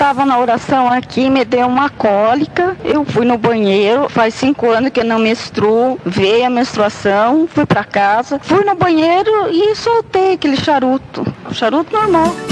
estava na oração aqui, me deu uma cólica, eu fui no banheiro, faz 5 anos que eu não menstruo, veio a menstruação, fui para casa, fui no banheiro e soltei aquele charuto, o charuto normal.